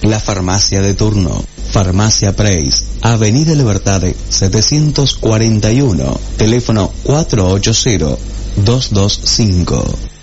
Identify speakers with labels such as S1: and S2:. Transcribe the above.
S1: La farmacia de turno. Farmacia Preis, Avenida Libertad 741, teléfono 480-225.